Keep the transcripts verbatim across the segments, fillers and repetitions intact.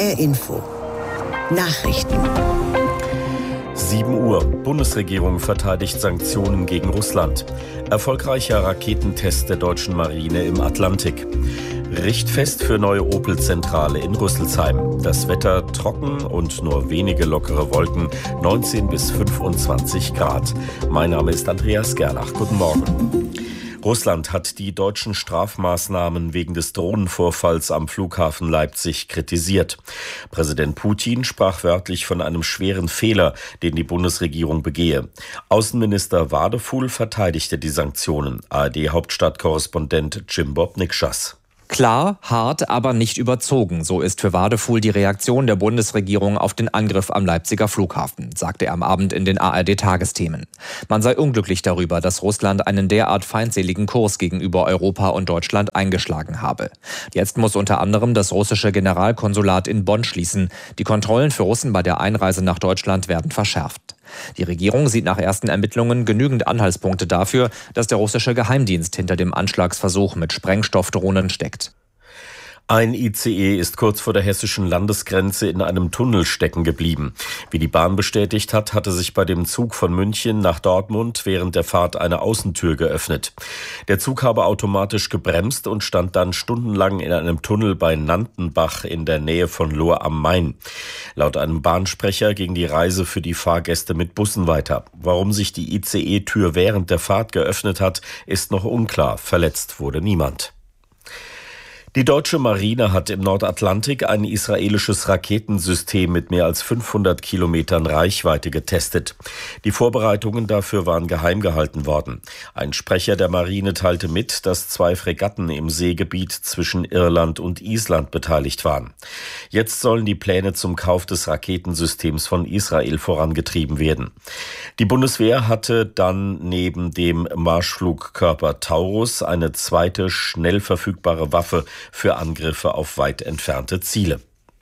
H R Info. Nachrichten. sieben Uhr. Bundesregierung verteidigt Sanktionen gegen Russland. Erfolgreicher Raketentest der deutschen Marine im Atlantik. Richtfest für neue Opel-Zentrale in Rüsselsheim. Das Wetter trocken und nur wenige lockere Wolken, neunzehn bis fünfundzwanzig Grad. Mein Name ist Andreas Gerlach. Guten Morgen. Russland hat die deutschen Strafmaßnahmen wegen des Drohnenvorfalls am Flughafen Leipzig kritisiert. Präsident Putin sprach wörtlich von einem schweren Fehler, den die Bundesregierung begehe. Außenminister Wadefuhl verteidigte die Sanktionen. A R D-Hauptstadtkorrespondent Jim Bob Nikschas. Klar, hart, aber nicht überzogen. So ist für Wadefuhl die Reaktion der Bundesregierung auf den Angriff am Leipziger Flughafen, sagte er am Abend in den A R D-Tagesthemen. Man sei unglücklich darüber, dass Russland einen derart feindseligen Kurs gegenüber Europa und Deutschland eingeschlagen habe. Jetzt muss unter anderem das russische Generalkonsulat in Bonn schließen. Die Kontrollen für Russen bei der Einreise nach Deutschland werden verschärft. Die Regierung sieht nach ersten Ermittlungen genügend Anhaltspunkte dafür, dass der russische Geheimdienst hinter dem Anschlagsversuch mit Sprengstoffdrohnen steckt. Ein I C E ist kurz vor der hessischen Landesgrenze in einem Tunnel stecken geblieben. Wie die Bahn bestätigt hat, hatte sich bei dem Zug von München nach Dortmund während der Fahrt eine Außentür geöffnet. Der Zug habe automatisch gebremst und stand dann stundenlang in einem Tunnel bei Nantenbach in der Nähe von Lohr am Main. Laut einem Bahnsprecher ging die Reise für die Fahrgäste mit Bussen weiter. Warum sich die I C E-Tür während der Fahrt geöffnet hat, ist noch unklar. Verletzt wurde niemand. Die deutsche Marine hat im Nordatlantik ein israelisches Raketensystem mit mehr als fünfhundert Kilometern Reichweite getestet. Die Vorbereitungen dafür waren geheim gehalten worden. Ein Sprecher der Marine teilte mit, dass zwei Fregatten im Seegebiet zwischen Irland und Island beteiligt waren. Jetzt sollen die Pläne zum Kauf des Raketensystems von Israel vorangetrieben werden. Die Bundeswehr hatte dann neben dem Marschflugkörper Taurus eine zweite, schnell verfügbare Waffe für Angriffe auf weit entfernte Ziele.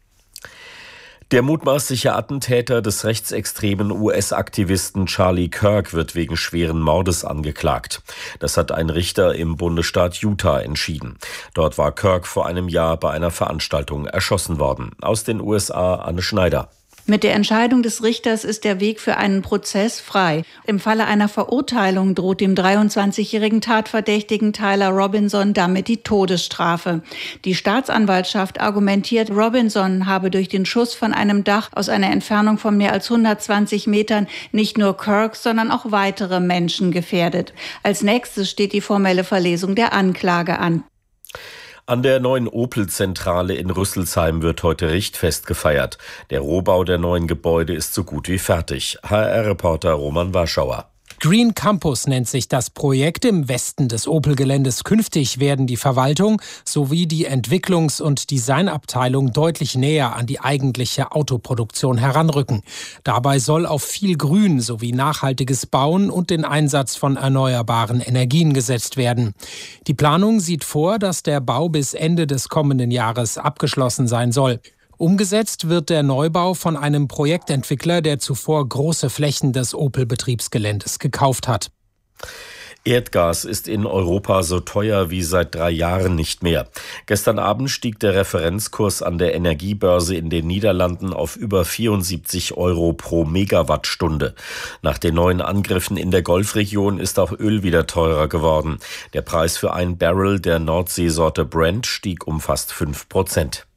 Der mutmaßliche Attentäter des rechtsextremen U S-Aktivisten Charlie Kirk wird wegen schweren Mordes angeklagt. Das hat ein Richter im Bundesstaat Utah entschieden. Dort war Kirk vor einem Jahr bei einer Veranstaltung erschossen worden. Aus den U S A Anne Schneider. Mit der Entscheidung des Richters ist der Weg für einen Prozess frei. Im Falle einer Verurteilung droht dem dreiundzwanzigjährigen Tatverdächtigen Tyler Robinson damit die Todesstrafe. Die Staatsanwaltschaft argumentiert, Robinson habe durch den Schuss von einem Dach aus einer Entfernung von mehr als hundertzwanzig Metern nicht nur Kirk, sondern auch weitere Menschen gefährdet. Als nächstes steht die formelle Verlesung der Anklage an. An der neuen Opel-Zentrale in Rüsselsheim wird heute Richtfest gefeiert. Der Rohbau der neuen Gebäude ist so gut wie fertig. H R-Reporter Roman Warschauer. Green Campus nennt sich das Projekt im Westen des Opel-Geländes. Künftig werden die Verwaltung sowie die Entwicklungs- und Designabteilung deutlich näher an die eigentliche Autoproduktion heranrücken. Dabei soll auf viel Grün sowie nachhaltiges Bauen und den Einsatz von erneuerbaren Energien gesetzt werden. Die Planung sieht vor, dass der Bau bis Ende des kommenden Jahres abgeschlossen sein soll. Umgesetzt wird der Neubau von einem Projektentwickler, der zuvor große Flächen des Opel-Betriebsgeländes gekauft hat. Erdgas ist in Europa so teuer wie seit drei Jahren nicht mehr. Gestern Abend stieg der Referenzkurs an der Energiebörse in den Niederlanden auf über vierundsiebzig Euro pro Megawattstunde. Nach den neuen Angriffen in der Golfregion ist auch Öl wieder teurer geworden. Der Preis für ein Barrel der Nordseesorte Brent stieg um fast fünf Prozent.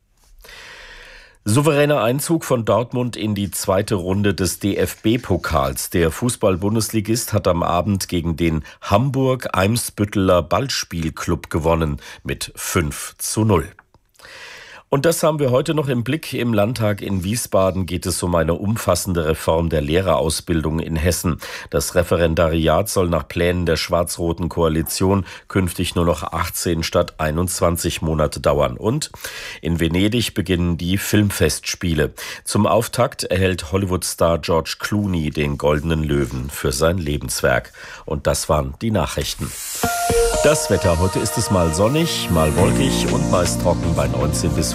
Souveräner Einzug von Dortmund in die zweite Runde des D F B-Pokals. Der Fußball-Bundesligist hat am Abend gegen den Hamburg-Eimsbütteler Ballspielclub gewonnen mit fünf zu null. Und das haben wir heute noch im Blick. Im Landtag in Wiesbaden geht es um eine umfassende Reform der Lehrerausbildung in Hessen. Das Referendariat soll nach Plänen der schwarz-roten Koalition künftig nur noch achtzehn statt einundzwanzig Monate dauern. Und in Venedig beginnen die Filmfestspiele. Zum Auftakt erhält Hollywood-Star George Clooney den Goldenen Löwen für sein Lebenswerk. Und das waren die Nachrichten. Das Wetter. Heute ist es mal sonnig, mal wolkig und meist trocken bei neunzehn bis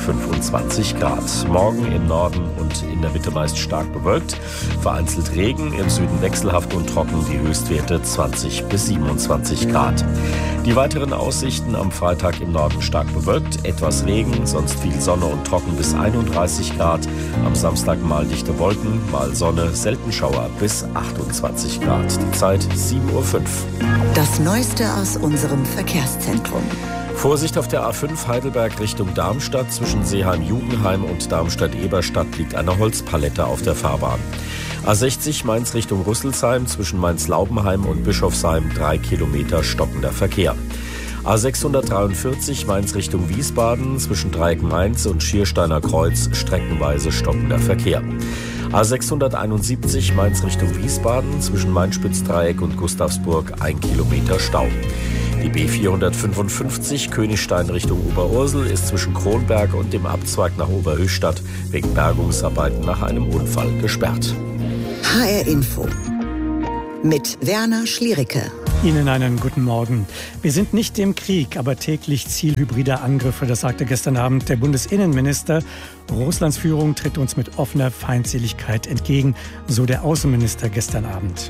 fünfundzwanzig Grad. Morgen im Norden und in der Mitte meist stark bewölkt. Vereinzelt Regen, im Süden wechselhaft und trocken, die Höchstwerte zwanzig bis siebenundzwanzig Grad. Die weiteren Aussichten: am Freitag im Norden stark bewölkt, etwas Regen, sonst viel Sonne und trocken bis einunddreißig Grad. Am Samstag mal dichte Wolken, mal Sonne, selten Schauer bis achtundzwanzig Grad. Die Zeit sieben Uhr fünf. Das Neueste aus unserem Verkehrszentrum. Vorsicht auf der A fünf Heidelberg Richtung Darmstadt. Zwischen Seeheim-Jugendheim und Darmstadt-Eberstadt liegt eine Holzpalette auf der Fahrbahn. A sechzig Mainz Richtung Rüsselsheim. Zwischen Mainz-Laubenheim und Bischofsheim drei Kilometer stockender Verkehr. A sechshundertdreiundvierzig Mainz Richtung Wiesbaden. Zwischen Dreieck Mainz und Schiersteiner Kreuz streckenweise stockender Verkehr. A sechshunderteinundsiebzig Mainz Richtung Wiesbaden. Zwischen Main-Spitz-Dreieck und Gustavsburg ein Kilometer Stau. Die B vierhundertfünfundfünfzig Königstein Richtung Oberursel ist zwischen Kronberg und dem Abzweig nach Oberhöchstadt wegen Bergungsarbeiten nach einem Unfall gesperrt. H R Info mit Werner Schliericke. Ihnen einen guten Morgen. Wir sind nicht im Krieg, aber täglich Ziel hybrider Angriffe. Das sagte gestern Abend der Bundesinnenminister. Russlands Führung tritt uns mit offener Feindseligkeit entgegen, so der Außenminister gestern Abend.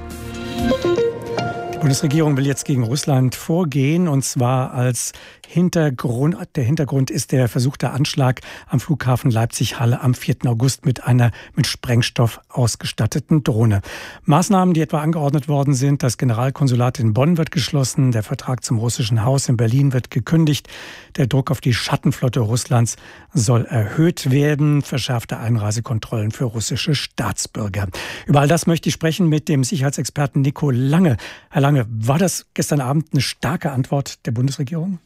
Die Bundesregierung will jetzt gegen Russland vorgehen, und zwar als Hintergrund. Der Hintergrund ist der versuchte Anschlag am Flughafen Leipzig-Halle am vierten August mit einer mit Sprengstoff ausgestatteten Drohne. Maßnahmen, die etwa angeordnet worden sind: Das Generalkonsulat in Bonn wird geschlossen, der Vertrag zum russischen Haus in Berlin wird gekündigt, der Druck auf die Schattenflotte Russlands soll erhöht werden, verschärfte Einreisekontrollen für russische Staatsbürger. Über all das möchte ich sprechen mit dem Sicherheitsexperten Nico Lange. Herr Lange, war das gestern Abend eine starke Antwort der Bundesregierung?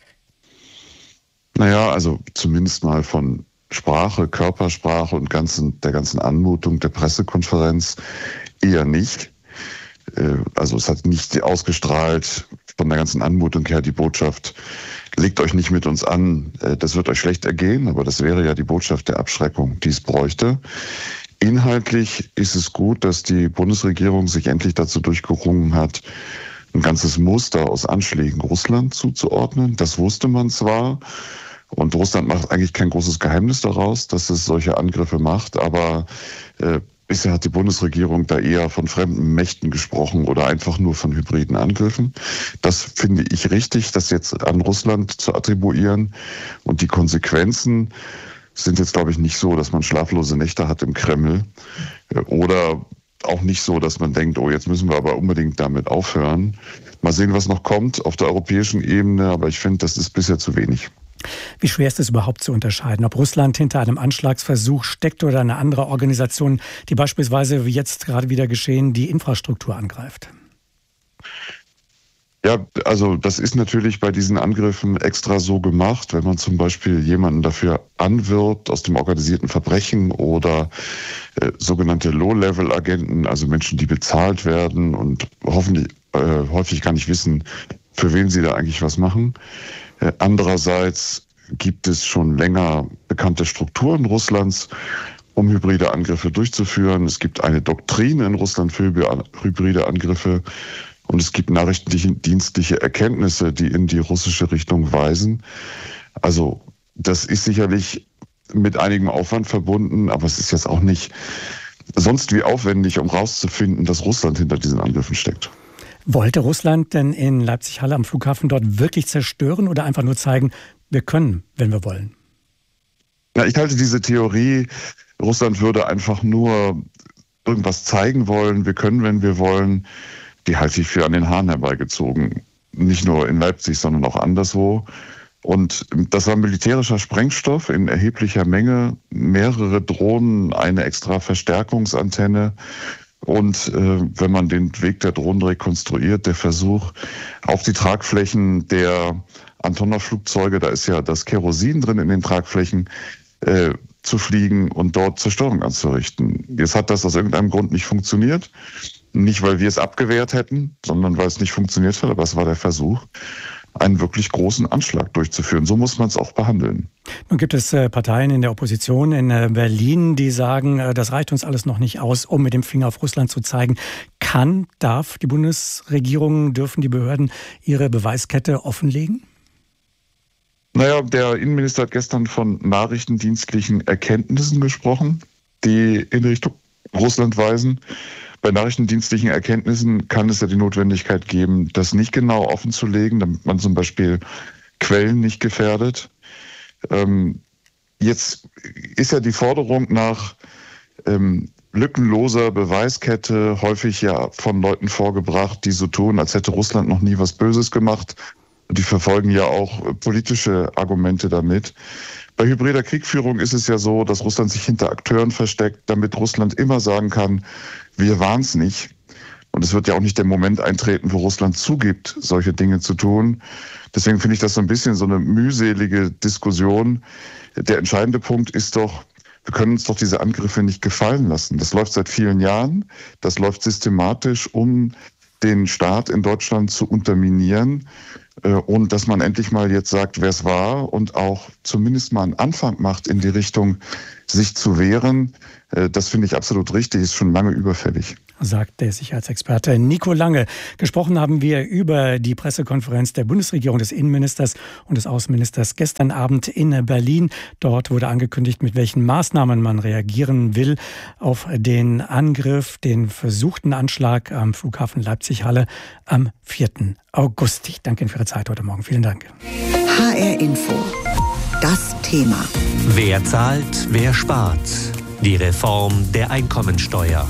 Naja, also zumindest mal von Sprache, Körpersprache und ganzen, der ganzen Anmutung der Pressekonferenz eher nicht. Also es hat nicht ausgestrahlt von der ganzen Anmutung her die Botschaft: Legt euch nicht mit uns an, das wird euch schlecht ergehen. Aber das wäre ja die Botschaft der Abschreckung, die es bräuchte. Inhaltlich ist es gut, dass die Bundesregierung sich endlich dazu durchgerungen hat, ein ganzes Muster aus Anschlägen Russland zuzuordnen. Das wusste man zwar, und Russland macht eigentlich kein großes Geheimnis daraus, dass es solche Angriffe macht, aber äh, bisher hat die Bundesregierung da eher von fremden Mächten gesprochen oder einfach nur von hybriden Angriffen. Das finde ich richtig, das jetzt an Russland zu attribuieren. Und die Konsequenzen sind jetzt, glaube ich, nicht so, dass man schlaflose Nächte hat im Kreml, äh, oder auch nicht so, dass man denkt, oh, jetzt müssen wir aber unbedingt damit aufhören. Mal sehen, was noch kommt auf der europäischen Ebene, aber ich finde, das ist bisher zu wenig. Wie schwer ist es überhaupt zu unterscheiden, ob Russland hinter einem Anschlagsversuch steckt oder eine andere Organisation, die beispielsweise, wie jetzt gerade wieder geschehen, die Infrastruktur angreift? Ja, also das ist natürlich bei diesen Angriffen extra so gemacht, wenn man zum Beispiel jemanden dafür anwirbt aus dem organisierten Verbrechen oder äh, sogenannte Low-Level-Agenten, also Menschen, die bezahlt werden und hoffentlich äh, häufig gar nicht wissen, für wen sie da eigentlich was machen. Äh, andererseits gibt es schon länger bekannte Strukturen Russlands, um hybride Angriffe durchzuführen. Es gibt eine Doktrin in Russland für hybride Angriffe. Und es gibt nachrichtendienstliche Erkenntnisse, die in die russische Richtung weisen. Also das ist sicherlich mit einigem Aufwand verbunden, aber es ist jetzt auch nicht sonst wie aufwendig, um rauszufinden, dass Russland hinter diesen Angriffen steckt. Wollte Russland denn in Leipzig-Halle am Flughafen dort wirklich zerstören oder einfach nur zeigen, wir können, wenn wir wollen? Ja, ich halte diese Theorie, Russland würde einfach nur irgendwas zeigen wollen, wir können, wenn wir wollen, die halte ich für an den Haaren herbeigezogen. Nicht nur in Leipzig, sondern auch anderswo. Und das war militärischer Sprengstoff in erheblicher Menge, mehrere Drohnen, eine extra Verstärkungsantenne. Und äh, wenn man den Weg der Drohnen rekonstruiert, der Versuch auf die Tragflächen der Antonov-Flugzeuge, da ist ja das Kerosin drin in den Tragflächen, äh, zu fliegen und dort Zerstörung anzurichten. Jetzt hat das aus irgendeinem Grund nicht funktioniert. Nicht, weil wir es abgewehrt hätten, sondern weil es nicht funktioniert hat, aber es war der Versuch, einen wirklich großen Anschlag durchzuführen. So muss man es auch behandeln. Nun gibt es äh, Parteien in der Opposition in äh, Berlin, die sagen, äh, das reicht uns alles noch nicht aus, um mit dem Finger auf Russland zu zeigen. Kann, darf die Bundesregierung, dürfen die Behörden ihre Beweiskette offenlegen? Naja, der Innenminister hat gestern von nachrichtendienstlichen Erkenntnissen gesprochen, die in Richtung Russland weisen. Bei nachrichtendienstlichen Erkenntnissen kann es ja die Notwendigkeit geben, das nicht genau offenzulegen, damit man zum Beispiel Quellen nicht gefährdet. Ähm, jetzt ist ja die Forderung nach ähm, lückenloser Beweiskette häufig ja von Leuten vorgebracht, die so tun, als hätte Russland noch nie was Böses gemacht. Die verfolgen ja auch politische Argumente damit. Bei hybrider Kriegführung ist es ja so, dass Russland sich hinter Akteuren versteckt, damit Russland immer sagen kann, wir waren es nicht. Und es wird ja auch nicht der Moment eintreten, wo Russland zugibt, solche Dinge zu tun. Deswegen finde ich das so ein bisschen so eine mühselige Diskussion. Der entscheidende Punkt ist doch, wir können uns doch diese Angriffe nicht gefallen lassen. Das läuft seit vielen Jahren. Das läuft systematisch, um den Staat in Deutschland zu unterminieren. Und dass man endlich mal jetzt sagt, wer es war und auch zumindest mal einen Anfang macht in die Richtung, sich zu wehren, das finde ich absolut richtig, ist schon lange überfällig. Sagt der Sicherheitsexperte Nico Lange. Gesprochen haben wir über die Pressekonferenz der Bundesregierung, des Innenministers und des Außenministers gestern Abend in Berlin. Dort wurde angekündigt, mit welchen Maßnahmen man reagieren will auf den Angriff, den versuchten Anschlag am Flughafen Leipzig-Halle am vierten August. Ich danke Ihnen für Ihre Zeit heute Morgen. Vielen Dank. H R Info. Das Thema. Wer zahlt, wer spart? Die Reform der Einkommensteuer.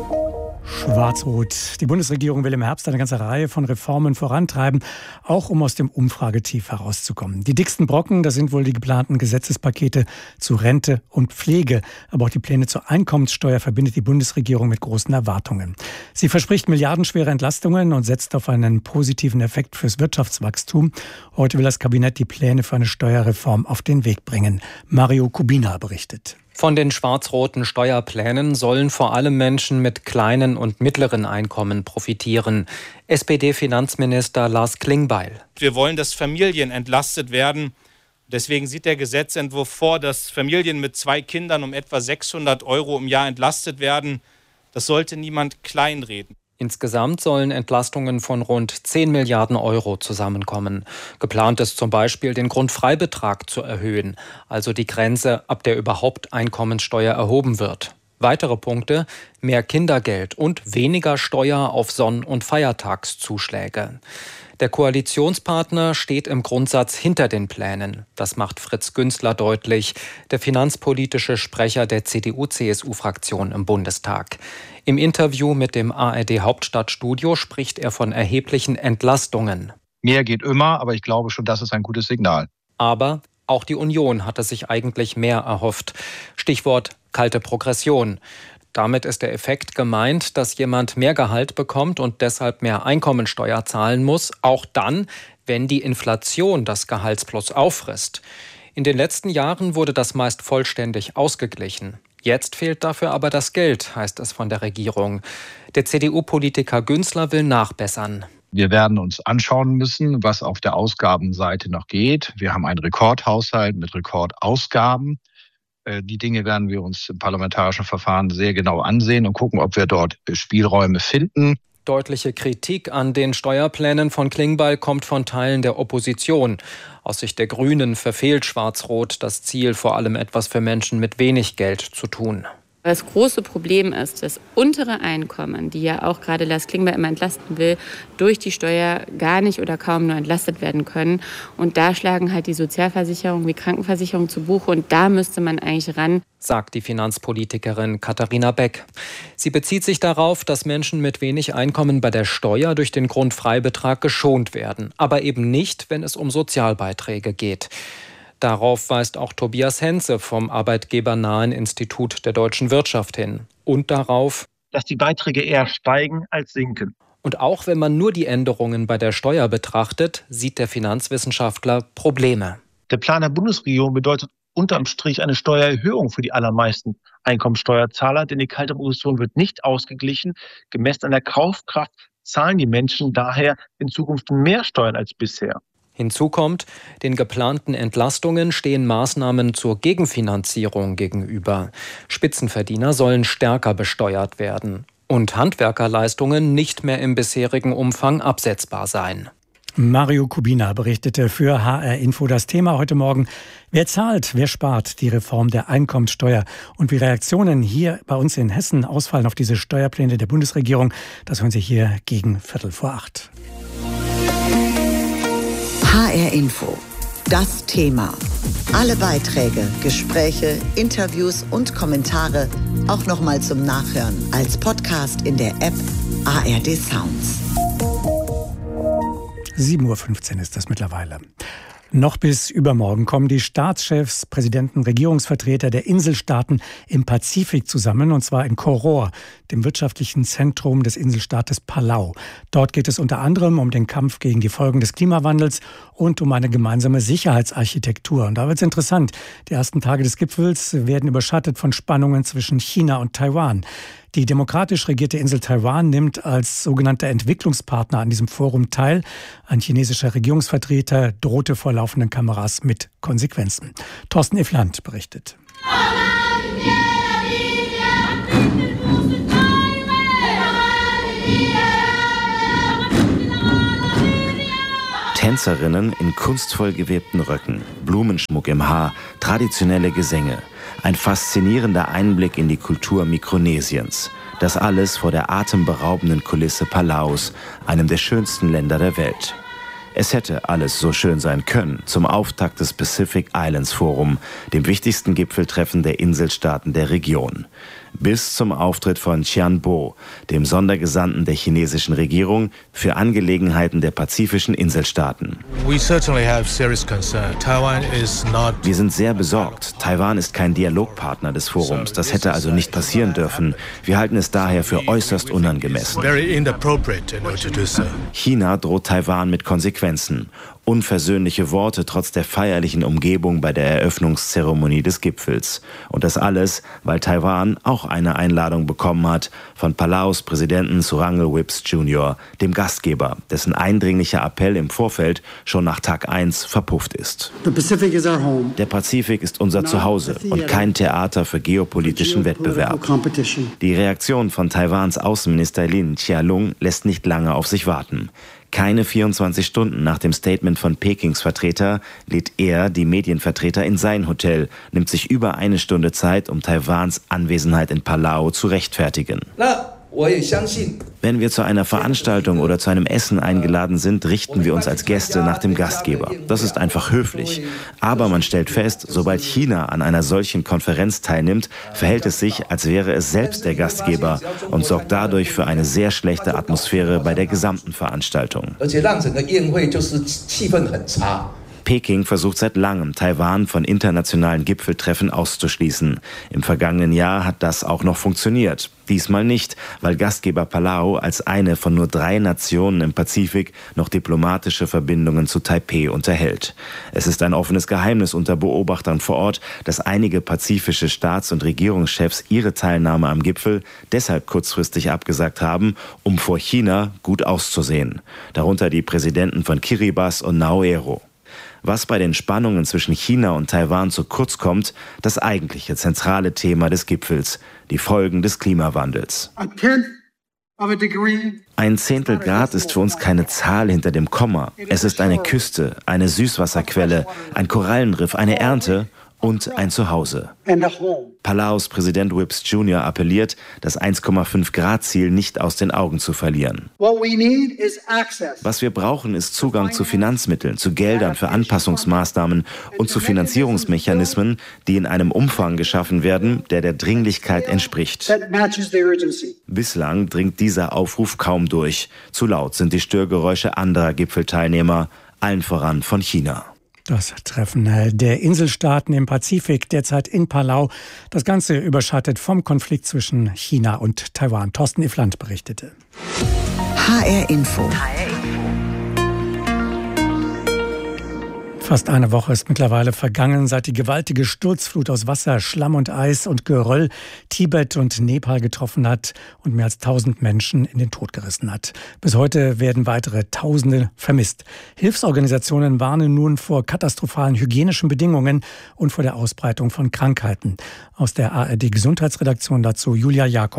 Schwarz-Rot. Die Bundesregierung will im Herbst eine ganze Reihe von Reformen vorantreiben, auch um aus dem Umfragetief herauszukommen. Die dicksten Brocken, das sind wohl die geplanten Gesetzespakete zu Rente und Pflege. Aber auch die Pläne zur Einkommenssteuer verbindet die Bundesregierung mit großen Erwartungen. Sie verspricht milliardenschwere Entlastungen und setzt auf einen positiven Effekt fürs Wirtschaftswachstum. Heute will das Kabinett die Pläne für eine Steuerreform auf den Weg bringen. Mario Kubina berichtet. Von den schwarz-roten Steuerplänen sollen vor allem Menschen mit kleinen und mittleren Einkommen profitieren. S P D-Finanzminister Lars Klingbeil. Wir wollen, dass Familien entlastet werden. Deswegen sieht der Gesetzentwurf vor, dass Familien mit zwei Kindern um etwa sechshundert Euro im Jahr entlastet werden. Das sollte niemand kleinreden. Insgesamt sollen Entlastungen von rund zehn Milliarden Euro zusammenkommen. Geplant ist zum Beispiel, den Grundfreibetrag zu erhöhen, also die Grenze, ab der überhaupt Einkommensteuer erhoben wird. Weitere Punkte: mehr Kindergeld und weniger Steuer auf Sonn- und Feiertagszuschläge. Der Koalitionspartner steht im Grundsatz hinter den Plänen. Das macht Fritz Günzler deutlich, der finanzpolitische Sprecher der C D U C S U-Fraktion im Bundestag. Im Interview mit dem A R D-Hauptstadtstudio spricht er von erheblichen Entlastungen. Mehr geht immer, aber ich glaube schon, das ist ein gutes Signal. Aber auch die Union hatte sich eigentlich mehr erhofft. Stichwort kalte Progression. Damit ist der Effekt gemeint, dass jemand mehr Gehalt bekommt und deshalb mehr Einkommensteuer zahlen muss, auch dann, wenn die Inflation das Gehaltsplus auffrisst. In den letzten Jahren wurde das meist vollständig ausgeglichen. Jetzt fehlt dafür aber das Geld, heißt es von der Regierung. Der C D U-Politiker Günzler will nachbessern. Wir werden uns anschauen müssen, was auf der Ausgabenseite noch geht. Wir haben einen Rekordhaushalt mit Rekordausgaben. Die Dinge werden wir uns im parlamentarischen Verfahren sehr genau ansehen und gucken, ob wir dort Spielräume finden. Deutliche Kritik an den Steuerplänen von Klingbeil kommt von Teilen der Opposition. Aus Sicht der Grünen verfehlt Schwarz-Rot das Ziel, vor allem etwas für Menschen mit wenig Geld zu tun. Das große Problem ist, dass untere Einkommen, die ja auch gerade Lars Klingbeil immer entlasten will, durch die Steuer gar nicht oder kaum nur entlastet werden können. Und da schlagen halt die Sozialversicherungen wie Krankenversicherung zu Buche. Und da müsste man eigentlich ran, sagt die Finanzpolitikerin Katharina Beck. Sie bezieht sich darauf, dass Menschen mit wenig Einkommen bei der Steuer durch den Grundfreibetrag geschont werden. Aber eben nicht, wenn es um Sozialbeiträge geht. Darauf weist auch Tobias Henze vom arbeitgebernahen Institut der deutschen Wirtschaft hin. Und darauf, dass die Beiträge eher steigen als sinken. Und auch wenn man nur die Änderungen bei der Steuer betrachtet, sieht der Finanzwissenschaftler Probleme. Der Plan der Bundesregierung bedeutet unterm Strich eine Steuererhöhung für die allermeisten Einkommensteuerzahler, denn die kalte Progression wird nicht ausgeglichen. Gemessen an der Kaufkraft zahlen die Menschen daher in Zukunft mehr Steuern als bisher. Hinzu kommt, den geplanten Entlastungen stehen Maßnahmen zur Gegenfinanzierung gegenüber. Spitzenverdiener sollen stärker besteuert werden und Handwerkerleistungen nicht mehr im bisherigen Umfang absetzbar sein. Mario Kubina berichtete für H R Info. Das Thema heute Morgen: Wer zahlt, wer spart? Die Reform der Einkommensteuer. Und wie Reaktionen hier bei uns in Hessen ausfallen auf diese Steuerpläne der Bundesregierung, das hören Sie hier gegen Viertel vor acht. H R Info. Das Thema. Alle Beiträge, Gespräche, Interviews und Kommentare auch nochmal zum Nachhören als Podcast in der App A R D Sounds. sieben Uhr fünfzehn ist das mittlerweile. Noch bis übermorgen kommen die Staatschefs, Präsidenten, Regierungsvertreter der Inselstaaten im Pazifik zusammen, und zwar in Koror, dem wirtschaftlichen Zentrum des Inselstaates Palau. Dort geht es unter anderem um den Kampf gegen die Folgen des Klimawandels und um eine gemeinsame Sicherheitsarchitektur. Und da wird es interessant. Die ersten Tage des Gipfels werden überschattet von Spannungen zwischen China und Taiwan. Die demokratisch regierte Insel Taiwan nimmt als sogenannter Entwicklungspartner an diesem Forum teil. Ein chinesischer Regierungsvertreter drohte vor laufenden Kameras mit Konsequenzen. Thorsten Iffland berichtet. Tänzerinnen in kunstvoll gewebten Röcken, Blumenschmuck im Haar, traditionelle Gesänge. Ein faszinierender Einblick in die Kultur Mikronesiens. Das alles vor der atemberaubenden Kulisse Palaus, einem der schönsten Länder der Welt. Es hätte alles so schön sein können zum Auftakt des Pacific Islands Forum, dem wichtigsten Gipfeltreffen der Inselstaaten der Region. Bis zum Auftritt von Tianbo, dem Sondergesandten der chinesischen Regierung für Angelegenheiten der pazifischen Inselstaaten. Wir sind sehr besorgt. Taiwan ist kein Dialogpartner des Forums. Das hätte also nicht passieren dürfen. Wir halten es daher für äußerst unangemessen. China droht Taiwan mit Konsequenzen. Unversöhnliche Worte trotz der feierlichen Umgebung bei der Eröffnungszeremonie des Gipfels. Und das alles, weil Taiwan auch eine Einladung bekommen hat von Palaus Präsidenten Surangel Whipps Junior, dem Gastgeber, dessen eindringlicher Appell im Vorfeld schon nach Tag eins verpufft ist. Der Pazifik ist unser Zuhause und kein Theater für geopolitischen Wettbewerb. Die Reaktion von Taiwans Außenminister Lin Chia-lung lässt nicht lange auf sich warten. Keine vierundzwanzig Stunden nach dem Statement von Pekings Vertreter lädt er die Medienvertreter in sein Hotel, nimmt sich über eine Stunde Zeit, um Taiwans Anwesenheit in Palau zu rechtfertigen. Wenn wir zu einer Veranstaltung oder zu einem Essen eingeladen sind, richten wir uns als Gäste nach dem Gastgeber. Das ist einfach höflich. Aber man stellt fest, sobald China an einer solchen Konferenz teilnimmt, verhält es sich, als wäre es selbst der Gastgeber und sorgt dadurch für eine sehr schlechte Atmosphäre bei der gesamten Veranstaltung. Peking versucht seit langem, Taiwan von internationalen Gipfeltreffen auszuschließen. Im vergangenen Jahr hat das auch noch funktioniert. Diesmal nicht, weil Gastgeber Palau als eine von nur drei Nationen im Pazifik noch diplomatische Verbindungen zu Taipeh unterhält. Es ist ein offenes Geheimnis unter Beobachtern vor Ort, dass einige pazifische Staats- und Regierungschefs ihre Teilnahme am Gipfel deshalb kurzfristig abgesagt haben, um vor China gut auszusehen. Darunter die Präsidenten von Kiribati und Naoero. Was bei den Spannungen zwischen China und Taiwan zu kurz kommt, das eigentliche zentrale Thema des Gipfels, die Folgen des Klimawandels. Ein Zehntel Grad ist für uns keine Zahl hinter dem Komma. Es ist eine Küste, eine Süßwasserquelle, ein Korallenriff, eine Ernte und ein Zuhause. Palaus Präsident Whipps Junior appelliert, das eins Komma fünf Grad Ziel nicht aus den Augen zu verlieren. Was wir brauchen, ist Zugang zu Finanzmitteln, zu Geldern für Anpassungsmaßnahmen und zu Finanzierungsmechanismen, die in einem Umfang geschaffen werden, der der Dringlichkeit entspricht. Bislang dringt dieser Aufruf kaum durch. Zu laut sind die Störgeräusche anderer Gipfelteilnehmer, allen voran von China. Das Treffen der Inselstaaten im Pazifik, derzeit in Palau. Das Ganze überschattet vom Konflikt zwischen China und Taiwan. Thorsten Iffland berichtete. H R Info. Fast eine Woche ist mittlerweile vergangen, seit die gewaltige Sturzflut aus Wasser, Schlamm und Eis und Geröll Tibet und Nepal getroffen hat und mehr als tausend Menschen in den Tod gerissen hat. Bis heute werden weitere Tausende vermisst. Hilfsorganisationen warnen nun vor katastrophalen hygienischen Bedingungen und vor der Ausbreitung von Krankheiten. Aus der A R D Gesundheitsredaktion dazu Julia Jakob.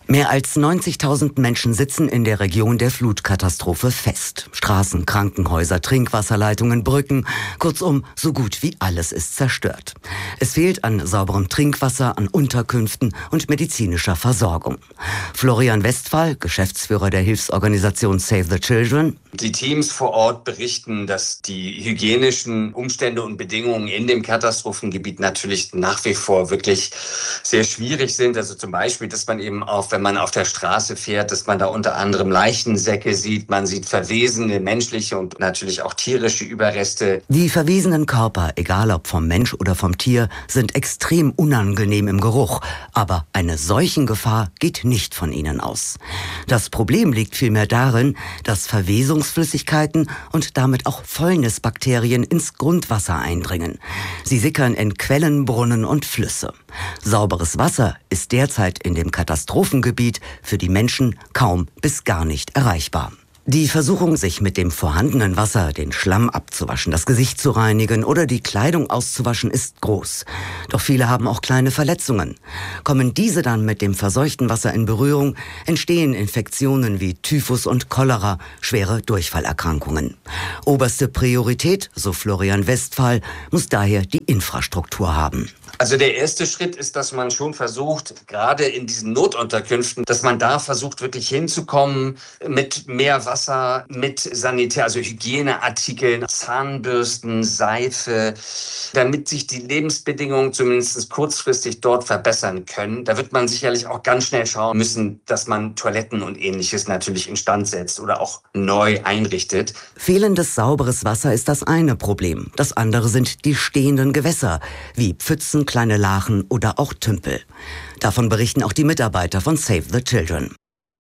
Mehr als neunzigtausend Menschen sitzen in der Region der Flutkatastrophe fest. Straßen, Krankenhäuser, Trinkwasserleitungen, Brücken, kurzum, so gut wie alles ist zerstört. Es fehlt an sauberem Trinkwasser, an Unterkünften und medizinischer Versorgung. Florian Westphal, Geschäftsführer der Hilfsorganisation Save the Children. Die Teams vor Ort berichten, dass die hygienischen Umstände und Bedingungen in dem Katastrophengebiet natürlich nach wie vor wirklich sehr schwierig sind. Also zum Beispiel, dass man eben auch, wenn man auf der Straße fährt, dass man da unter anderem Leichensäcke sieht, man sieht verwesene menschliche und natürlich auch tierische Überreste. Die verwesenen Körper, egal ob vom Mensch oder vom Tier, sind extrem unangenehm im Geruch. Aber eine Seuchengefahr geht nicht von ihnen aus. Das Problem liegt vielmehr darin, dass Verwesungsflüssigkeiten und damit auch Fäulnisbakterien ins Grundwasser eindringen. Sie sickern in Quellen, Brunnen und Flüsse. Sauberes Wasser ist derzeit in dem Katastrophengebiet für die Menschen kaum bis gar nicht erreichbar. Die Versuchung, sich mit dem vorhandenen Wasser den Schlamm abzuwaschen, das Gesicht zu reinigen oder die Kleidung auszuwaschen, ist groß. Doch viele haben auch kleine Verletzungen. Kommen diese dann mit dem verseuchten Wasser in Berührung, entstehen Infektionen wie Typhus und Cholera, schwere Durchfallerkrankungen. Oberste Priorität, so Florian Westphal, muss daher die Infrastruktur haben. Also der erste Schritt ist, dass man schon versucht, gerade in diesen Notunterkünften, dass man da versucht, wirklich hinzukommen mit mehr Wasser, mit Sanitär, also Hygieneartikeln, Zahnbürsten, Seife, damit sich die Lebensbedingungen zumindest kurzfristig dort verbessern können. Da wird man sicherlich auch ganz schnell schauen müssen, dass man Toiletten und Ähnliches natürlich instand setzt oder auch neu einrichtet. Fehlendes sauberes Wasser ist das eine Problem. Das andere sind die stehenden Gewässer, wie Pfützen, kleine Lachen oder auch Tümpel. Davon berichten auch die Mitarbeiter von Save the Children.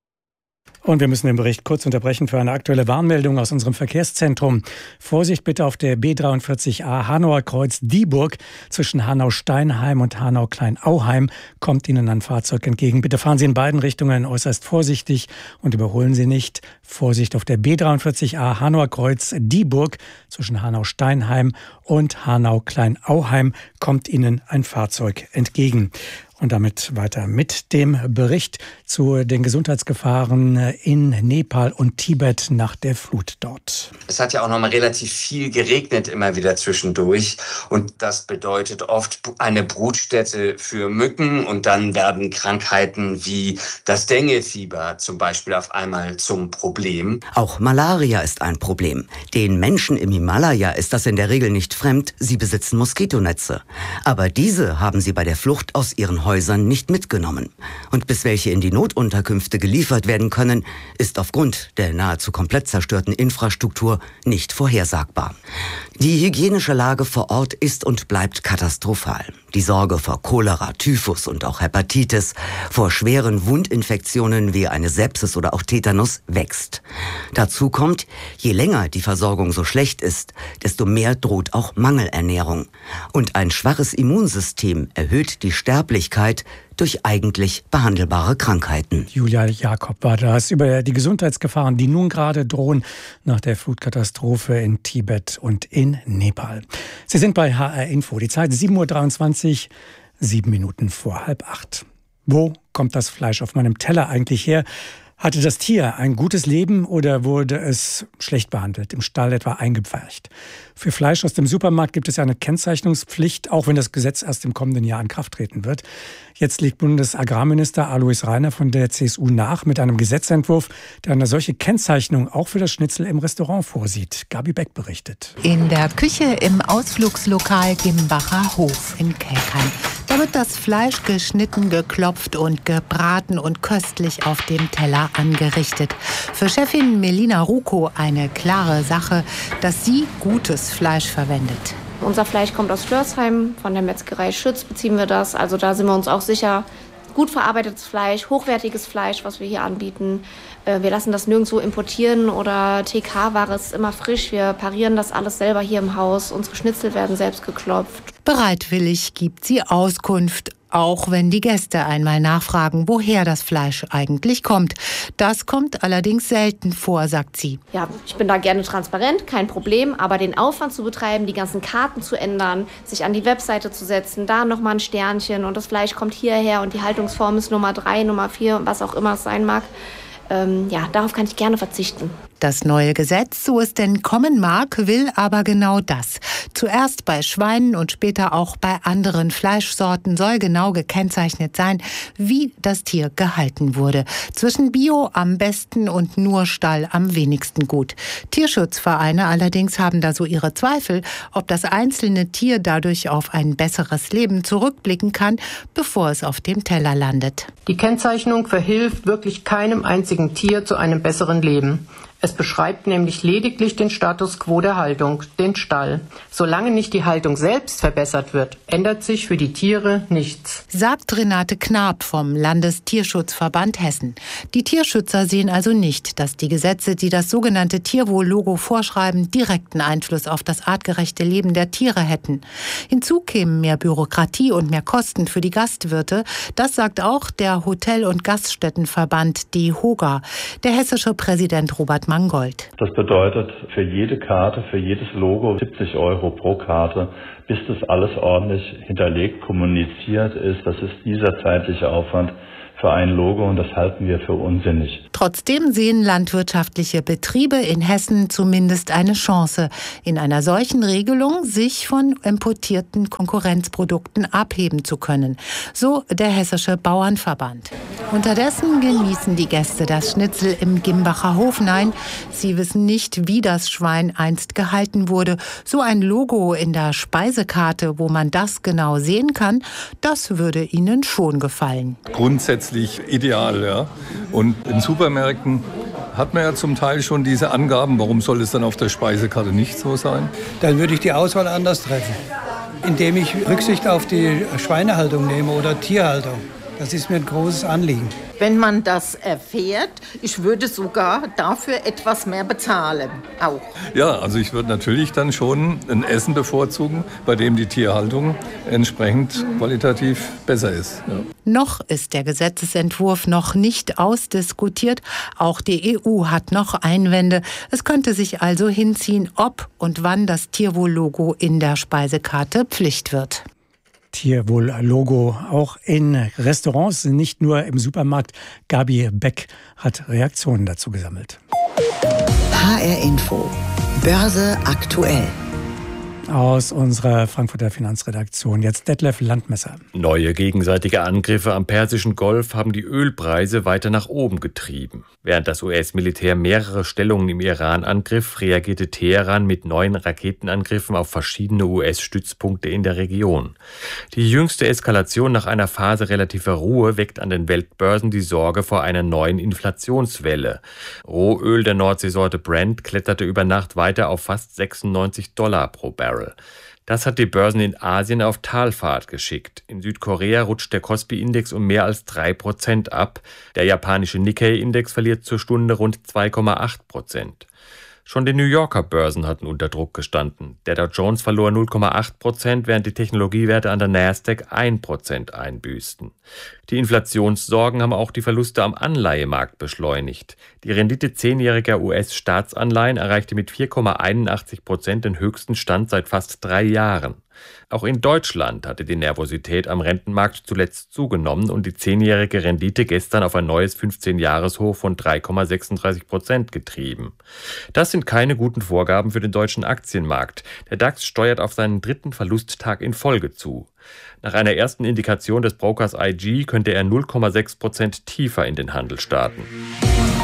Und wir müssen den Bericht kurz unterbrechen für eine aktuelle Warnmeldung aus unserem Verkehrszentrum. Vorsicht bitte auf der B dreiundvierzig A Hanauer Kreuz Dieburg. Zwischen Hanau-Steinheim und Hanau-Kleinauheim kommt Ihnen ein Fahrzeug entgegen. Bitte fahren Sie in beiden Richtungen äußerst vorsichtig und überholen Sie nicht. Vorsicht auf der B dreiundvierzig A Hanauer Kreuz Dieburg. Zwischen Hanau-Steinheim und Hanau-Kleinauheim kommt Ihnen ein Fahrzeug entgegen. Und damit weiter mit dem Bericht zu den Gesundheitsgefahren in Nepal und Tibet nach der Flut dort. Es hat ja auch noch mal relativ viel geregnet immer wieder zwischendurch. Und das bedeutet oft eine Brutstätte für Mücken. Und dann werden Krankheiten wie das Dengue-Fieber zum Beispiel auf einmal zum Problem. Auch Malaria ist ein Problem. Den Menschen im Himalaya ist das in der Regel nicht fremd. Sie besitzen Moskitonetze. Aber diese haben sie bei der Flucht aus ihren Häusern nicht mitgenommen. Und bis welche in die Notunterkünfte geliefert werden können, ist aufgrund der nahezu komplett zerstörten Infrastruktur nicht vorhersagbar. Die hygienische Lage vor Ort ist und bleibt katastrophal. Die Sorge vor Cholera, Typhus und auch Hepatitis, vor schweren Wundinfektionen wie eine Sepsis oder auch Tetanus wächst. Dazu kommt, je länger die Versorgung so schlecht ist, desto mehr droht auch Mangelernährung. Und ein schwaches Immunsystem erhöht die Sterblichkeit durch eigentlich behandelbare Krankheiten. Julia Jakob war das über die Gesundheitsgefahren, die nun gerade drohen nach der Flutkatastrophe in Tibet und in Nepal. Sie sind bei H R Info. Die Zeit sieben Uhr dreiundzwanzig, sieben Minuten vor halb acht. Wo kommt das Fleisch auf meinem Teller eigentlich her? Hatte das Tier ein gutes Leben oder wurde es schlecht behandelt, im Stall etwa eingepfercht? Für Fleisch aus dem Supermarkt gibt es ja eine Kennzeichnungspflicht, auch wenn das Gesetz erst im kommenden Jahr in Kraft treten wird. Jetzt legt Bundesagrarminister Alois Rainer von der C S U nach mit einem Gesetzentwurf, der eine solche Kennzeichnung auch für das Schnitzel im Restaurant vorsieht. Gabi Beck berichtet. In der Küche im Ausflugslokal Gimbacher Hof in Kelkheim. Da wird das Fleisch geschnitten, geklopft und gebraten und köstlich auf dem Teller angerichtet. Für Chefin Melina Ruko eine klare Sache, dass sie gutes Fleisch verwendet. Unser Fleisch kommt aus Flörsheim, von der Metzgerei Schütz beziehen wir das. Also da sind wir uns auch sicher. Gut verarbeitetes Fleisch, hochwertiges Fleisch, was wir hier anbieten. Wir lassen das nirgendwo importieren oder T K-Ware ist immer frisch. Wir parieren das alles selber hier im Haus. Unsere Schnitzel werden selbst geklopft. Bereitwillig gibt sie Auskunft. auch wenn die Gäste einmal nachfragen, woher das Fleisch eigentlich kommt. Das kommt allerdings selten vor, sagt sie. Ja, ich bin da gerne transparent, kein Problem, aber den Aufwand zu betreiben, die ganzen Karten zu ändern, sich an die Webseite zu setzen, da nochmal ein Sternchen und das Fleisch kommt hierher und die Haltungsform ist Nummer drei, Nummer vier und was auch immer es sein mag. Ähm, ja, darauf kann ich gerne verzichten. Das neue Gesetz, so es denn kommen mag, will aber genau das. Zuerst bei Schweinen und später auch bei anderen Fleischsorten soll genau gekennzeichnet sein, wie das Tier gehalten wurde. Zwischen Bio am besten und nur Stall am wenigsten gut. Tierschutzvereine allerdings haben da so ihre Zweifel, ob das einzelne Tier dadurch auf ein besseres Leben zurückblicken kann, bevor es auf dem Teller landet. Die Kennzeichnung verhilft wirklich keinem einzigen Tier zu einem besseren Leben. Es beschreibt nämlich lediglich den Status quo der Haltung, den Stall. Solange nicht die Haltung selbst verbessert wird, ändert sich für die Tiere nichts. Sagt Renate Knab vom Landestierschutzverband Hessen. Die Tierschützer sehen also nicht, dass die Gesetze, die das sogenannte Tierwohl-Logo vorschreiben, direkten Einfluss auf das artgerechte Leben der Tiere hätten. Hinzu kämen mehr Bürokratie und mehr Kosten für die Gastwirte. Das sagt auch der Hotel- und Gaststättenverband DEHOGA. Der hessische Präsident Robert Mangold. Das bedeutet für jede Karte, für jedes Logo siebzig Euro pro Karte, bis das alles ordentlich hinterlegt, kommuniziert ist. Das ist dieser zeitliche Aufwand für ein Logo und das halten wir für unsinnig. Trotzdem sehen landwirtschaftliche Betriebe in Hessen zumindest eine Chance, in einer solchen Regelung sich von importierten Konkurrenzprodukten abheben zu können. So der Hessische Bauernverband. Unterdessen genießen die Gäste das Schnitzel im Gimbacher Hof. Nein, sie wissen nicht, wie das Schwein einst gehalten wurde. So ein Logo in der Speisekarte, wo man das genau sehen kann, das würde ihnen schon gefallen. Grundsätzlich ideal, ja. Und in Supermärkten hat man ja zum Teil schon diese Angaben. Warum soll es dann auf der Speisekarte nicht so sein? Dann würde ich die Auswahl anders treffen, indem ich Rücksicht auf die Schweinehaltung nehme oder Tierhaltung. Das ist mir ein großes Anliegen. Wenn man das erfährt, ich würde sogar dafür etwas mehr bezahlen, auch. Ja, also ich würde natürlich dann schon ein Essen bevorzugen, bei dem die Tierhaltung entsprechend qualitativ besser ist. Ja. Noch ist der Gesetzesentwurf noch nicht ausdiskutiert. Auch die E U hat noch Einwände. Es könnte sich also hinziehen, ob und wann das Tierwohl-Logo in der Speisekarte Pflicht wird. Tierwohl-Logo auch in Restaurants, nicht nur im Supermarkt. Gabi Beck hat Reaktionen dazu gesammelt. H R Info. Börse aktuell. Aus unserer Frankfurter Finanzredaktion. Jetzt Detlef Landmesser. Neue gegenseitige Angriffe am Persischen Golf haben die Ölpreise weiter nach oben getrieben. Während das U S-Militär mehrere Stellungen im Iran angriff, reagierte Teheran mit neuen Raketenangriffen auf verschiedene U S-Stützpunkte in der Region. Die jüngste Eskalation nach einer Phase relativer Ruhe weckt an den Weltbörsen die Sorge vor einer neuen Inflationswelle. Rohöl der Nordseesorte Brent kletterte über Nacht weiter auf fast sechsundneunzig Dollar pro Barrel. Das hat die Börsen in Asien auf Talfahrt geschickt. In Südkorea rutscht der Kospi-Index um mehr als drei Prozent ab. Der japanische Nikkei-Index verliert zur Stunde rund zwei Komma acht Prozent. Schon die New Yorker Börsen hatten unter Druck gestanden. Der Dow Jones verlor null Komma acht Prozent, während die Technologiewerte an der Nasdaq ein Prozent einbüßten. Die Inflationssorgen haben auch die Verluste am Anleihemarkt beschleunigt. Die Rendite zehnjähriger U S-Staatsanleihen erreichte mit vier Komma einundachtzig Prozent den höchsten Stand seit fast drei Jahren. Auch in Deutschland hatte die Nervosität am Rentenmarkt zuletzt zugenommen und die zehnjährige Rendite gestern auf ein neues fünfzehn-Jahres-Hoch von drei Komma sechsunddreißig Prozent getrieben. Das sind keine guten Vorgaben für den deutschen Aktienmarkt. Der DAX steuert auf seinen dritten Verlusttag in Folge zu. Nach einer ersten Indikation des Brokers I G könnte er null Komma sechs Prozent tiefer in den Handel starten.